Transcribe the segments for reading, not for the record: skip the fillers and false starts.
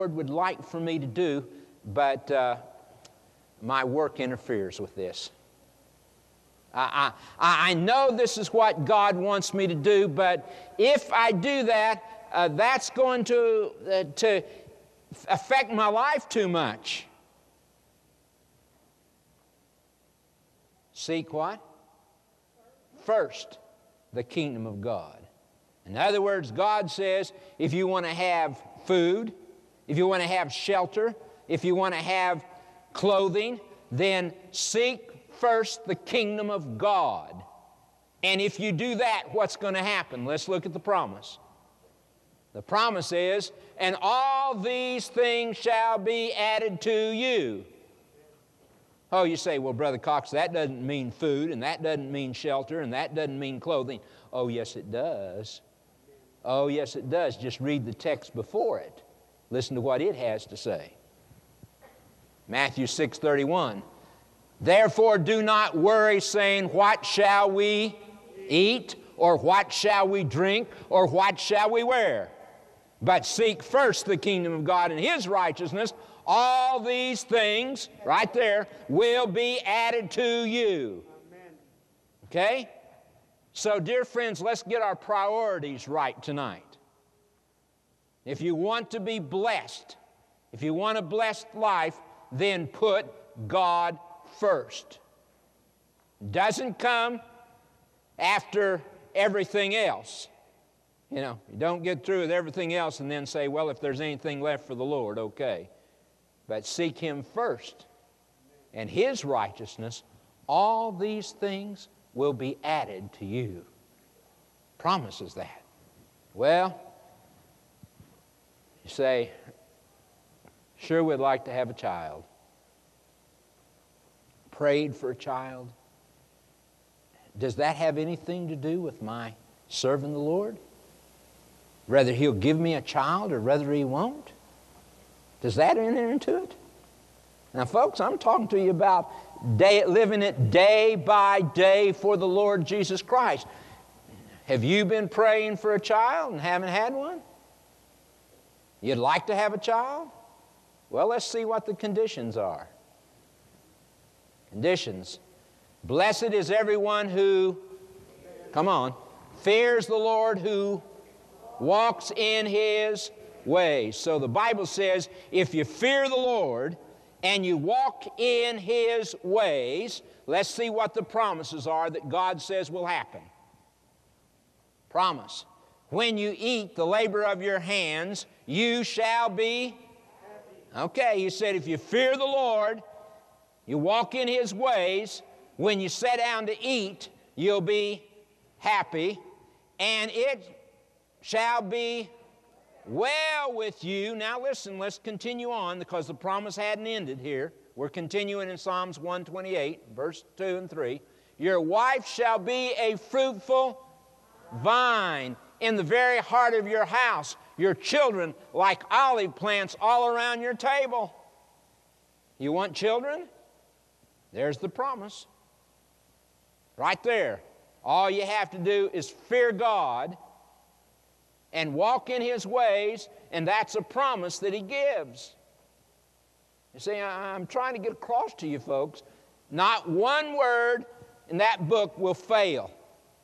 Lord would like for me to do, but my work interferes with this. I know this is what God wants me to do, but if I do that, that's going to affect my life too much. Seek what? First, the kingdom of God. In other words, God says, if you want to have food, if you want to have shelter, if you want to have clothing, then seek first the kingdom of God. And if you do that, what's going to happen? Let's look at the promise. The promise is, and all these things shall be added to you. Oh, you say, well, Brother Cox, that doesn't mean food, and that doesn't mean shelter, and that doesn't mean clothing. Oh, yes, it does. Oh, yes, it does. Just read the text before it. Listen to what it has to say. Matthew 6:31. Therefore do not worry, saying, what shall we eat? Or what shall we drink? Or what shall we wear? But seek first the kingdom of God and His righteousness. All these things, right there, will be added to you. Okay? So, dear friends, let's get our priorities right tonight. If you want to be blessed, if you want a blessed life, then put God first. Doesn't come after everything else. You know, you don't get through with everything else and then say, well, if there's anything left for the Lord, okay. But seek Him first and His righteousness. All these things will be added to you. Promises that. Well, you say, sure would like to have a child. Prayed for a child. Does that have anything to do with my serving the Lord? Whether He'll give me a child or whether He won't? Does that enter into it? Now, folks, I'm talking to you about living it day by day for the Lord Jesus Christ. Have you been praying for a child and haven't had one? You'd like to have a child? Well, let's see what the conditions are. Conditions. Blessed is everyone who, come on, fears the Lord, who walks in His ways. So the Bible says, if you fear the Lord and you walk in His ways, let's see what the promises are that God says will happen. Promise. When you eat the labor of your hands, you shall be happy. Okay, He said if you fear the Lord, you walk in His ways, when you sit down to eat, you'll be happy, and it shall be well with you. Now listen, let's continue on because the promise hadn't ended here. We're continuing in Psalms 128, verse 2 and 3. Your wife shall be a fruitful vine in the very heart of your house, your children like olive plants all around your table. You want children? There's the promise. Right there. All you have to do is fear God and walk in His ways, and that's a promise that He gives. You see, I'm trying to get across to you folks, not one word in that book will fail.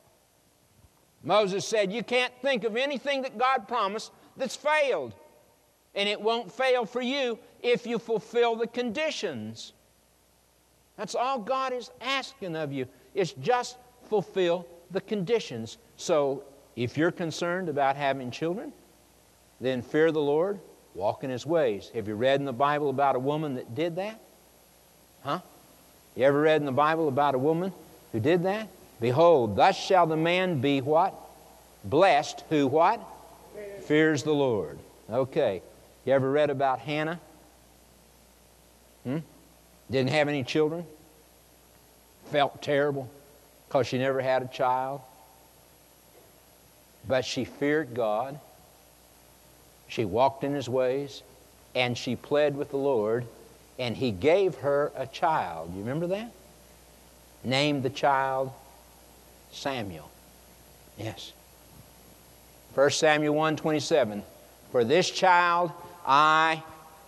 Moses said, you can't think of anything that God promised that's failed. And it won't fail for you if you fulfill the conditions. That's all God is asking of you, is just fulfill the conditions. So, if you're concerned about having children, then fear the Lord, walk in His ways. Have you read in the Bible about a woman that did that? Huh? You ever read in the Bible about a woman who did that? Behold, thus shall the man be what? Blessed, who what? Fears the Lord. Okay. You ever read about Hannah? Didn't have any children? Felt terrible because she never had a child. But she feared God. She walked in His ways, and she pled with the Lord, and He gave her a child. You remember that? Named the child Samuel. Yes. 1 Samuel 1:27. For this child I